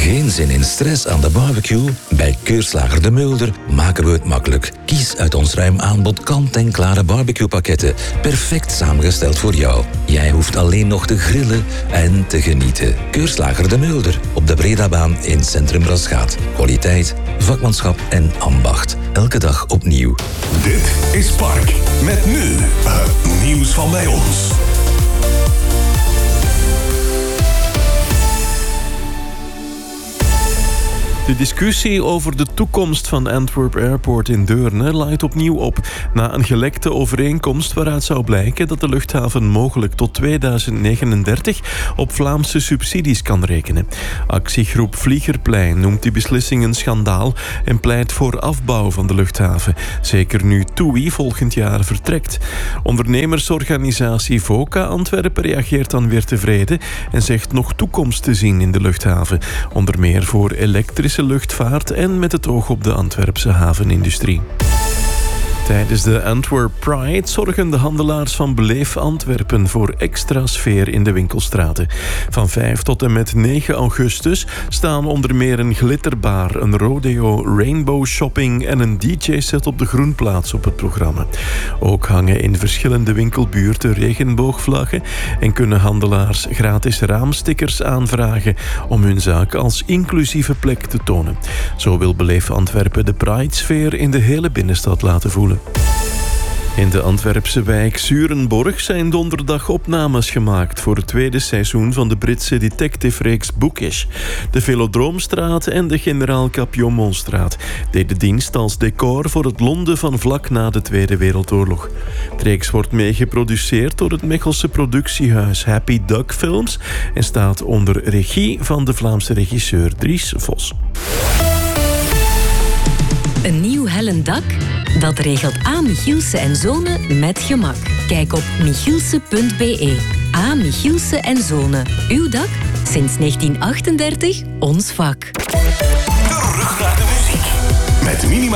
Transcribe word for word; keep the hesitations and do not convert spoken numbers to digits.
Geen zin in stress aan de barbecue? Bij Keurslager de Mulder maken we het makkelijk. Kies uit ons ruim aanbod kant-en-klare barbecuepakketten. Perfect samengesteld voor jou. Jij hoeft alleen nog te grillen en te genieten. Keurslager de Mulder op de Bredabaan in Centrum Rasgaat. Kwaliteit, vakmanschap en ambacht. Elke dag opnieuw. Dit is Park. Met nu het nieuws van bij ons. De discussie over de toekomst van Antwerp Airport in Deurne laait opnieuw op. Na een gelekte overeenkomst waaruit zou blijken dat de luchthaven mogelijk tot tweeduizend negenendertig op Vlaamse subsidies kan rekenen. Actiegroep Vliegerplein noemt die beslissing een schandaal en pleit voor afbouw van de luchthaven. Zeker nu TUI volgend jaar vertrekt. Ondernemersorganisatie VOCA Antwerpen reageert dan weer tevreden en zegt nog toekomst te zien in de luchthaven. Onder meer voor elektrische luchtvaart en met het oog op de Antwerpse havenindustrie. Tijdens de Antwerp Pride zorgen de handelaars van Beleef Antwerpen voor extra sfeer in de winkelstraten. Van vijf tot en met negen augustus staan onder meer een glitterbar, een rodeo, rainbow shopping en een D J-set op de Groenplaats op het programma. Ook hangen in verschillende winkelbuurten regenboogvlaggen en kunnen handelaars gratis raamstickers aanvragen om hun zaak als inclusieve plek te tonen. Zo wil Beleef Antwerpen de Pride-sfeer in de hele binnenstad laten voelen. In de Antwerpse wijk Zurenborg zijn donderdag opnames gemaakt voor het tweede seizoen van de Britse detective-reeks Bookish. De Velodroomstraat en de Generaal Capiomonstraat deden dienst als decor voor het Londen van vlak na de Tweede Wereldoorlog. De reeks wordt meegeproduceerd door het Mechelse productiehuis Happy Duck Films en staat onder regie van de Vlaamse regisseur Dries Vos. Een nieuw hellend dak? Dat regelt A. Michielsen en Zonen met gemak. Kijk op michielsen punt b e. A. Michielsen en Zonen. Uw dak? Sinds negentien achtendertig ons vak. Terug naar de muziek. Met minimaal